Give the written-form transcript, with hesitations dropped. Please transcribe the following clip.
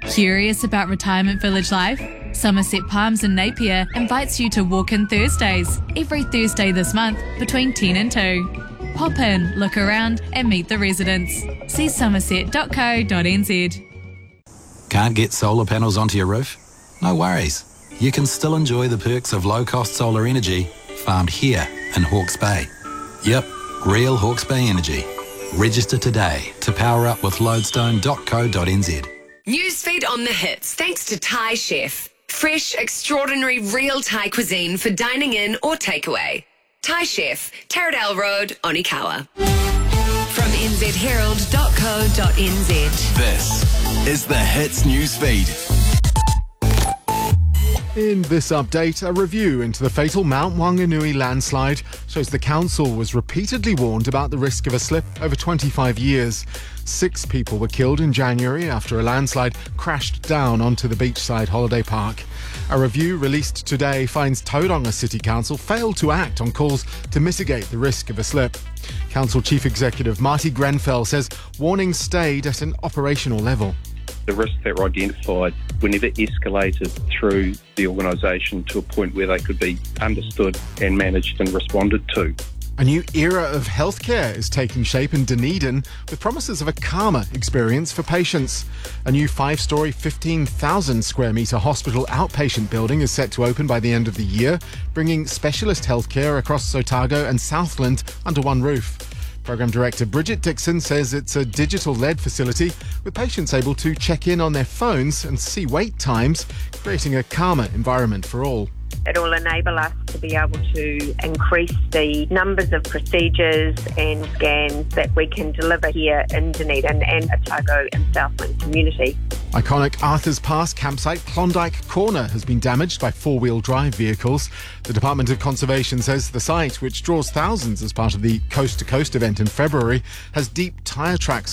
Curious about retirement village life? Somerset Palms in Napier invites you to walk in Thursdays, every Thursday this month between 10 and 2. Pop in, look around and meet the residents. See somerset.co.nz. Can't get solar panels onto your roof? No worries. You can still enjoy the perks of low-cost solar energy farmed here in Hawke's Bay. Yep, real Hawke's Bay energy. Register today to power up with lodestone.co.nz. Newsfeed on the hits thanks to Thai Chef. Fresh, extraordinary, real Thai cuisine for dining in or takeaway. Thai Chef, Taradale Road, Onikawa. From nzherald.co.nz. This is the Hits Newsfeed. In this update, a review into the fatal Mount Wanganui landslide shows the council was repeatedly warned about the risk of a slip over 25 years. 6 people were killed in January after a landslide crashed down onto the beachside holiday park. A review released today finds Tauranga City Council failed to act on calls to mitigate the risk of a slip. Council Chief Executive Marty Grenfell says warnings stayed at an operational level. The risks that were identified were never escalated through the organisation to a point where they could be understood and managed and responded to. A new era of healthcare is taking shape in Dunedin with promises of a calmer experience for patients. A new 5-storey, 15,000 square metre hospital outpatient building is set to open by the end of the year, bringing specialist healthcare across Otago and Southland under one roof. Programme Director Bridget Dixon says it's a digital-led facility with patients able to check in on their phones and see wait times, creating a calmer environment for all. It will enable us to be able to increase the numbers of procedures and scans that we can deliver here in Dunedin and Otago and Southland community. Iconic Arthur's Pass campsite Klondike Corner has been damaged by 4-wheel drive vehicles. The Department of Conservation says the site, which draws thousands as part of the Coast to Coast event in February, has deep tyre tracks